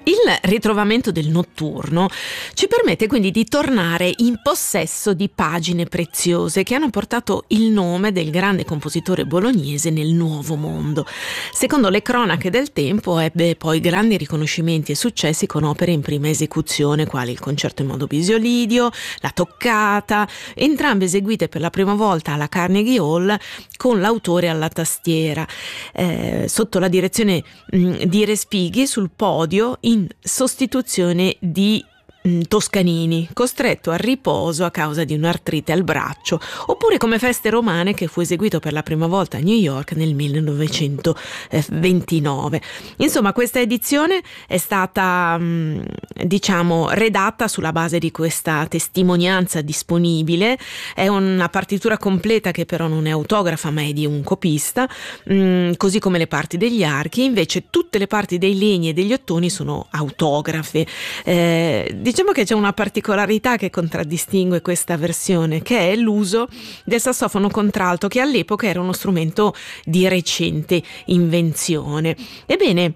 Il ritrovamento del notturno ci permette quindi di tornare in possesso di pagine preziose che hanno portato il nome del grande compositore bolognese nel nuovo mondo. Secondo le cronache del tempo ebbe poi grandi riconoscimenti e successi con opere in prima esecuzione quali il concerto in modo Bisiolidio, la Toccata, entrambe eseguite per la prima volta alla Carnegie Hall con l'autore alla tastiera, sotto la direzione di Respighi sul podio in sostituzione di Toscanini, costretto al riposo a causa di un'artrite al braccio, oppure come Feste Romane, che fu eseguito per la prima volta a New York nel 1929. Insomma, questa edizione è stata redatta sulla base di questa testimonianza disponibile. È una partitura completa che però non è autografa ma è di un copista, così come le parti degli archi. Invece tutte le parti dei legni e degli ottoni sono autografe. Diciamo che c'è una particolarità che contraddistingue questa versione, che è l'uso del sassofono contralto, che all'epoca era uno strumento di recente invenzione. Ebbene,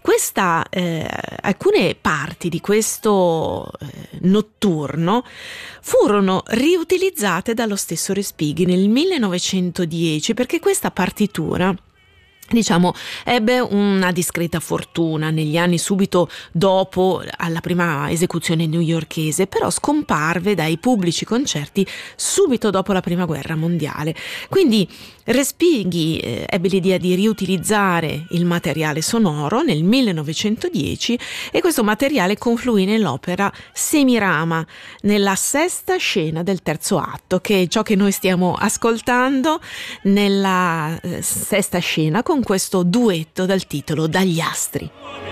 alcune parti di questo notturno furono riutilizzate dallo stesso Respighi nel 1910, perché questa partitura ebbe una discreta fortuna negli anni subito dopo alla prima esecuzione newyorkese, però scomparve dai pubblici concerti subito dopo la prima guerra mondiale. Quindi Respighi ebbe l'idea di riutilizzare il materiale sonoro nel 1910 e questo materiale confluì nell'opera Semirama, nella sesta scena del terzo atto, che è ciò che noi stiamo ascoltando nella sesta scena con questo duetto dal titolo Dagli astri.